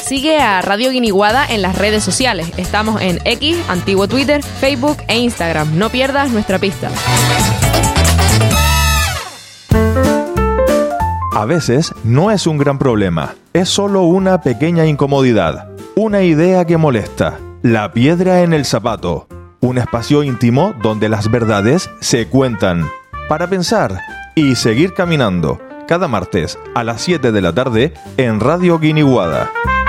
Sigue a Radio Guiniguada en las redes sociales. Estamos en X, antiguo Twitter, Facebook e Instagram. No pierdas nuestra pista. A veces no es un gran problema, es solo una pequeña incomodidad, una idea que molesta, la piedra en el zapato, un espacio íntimo donde las verdades se cuentan, para pensar y seguir caminando, cada martes a las 7 de la tarde en Radio Guiniguada.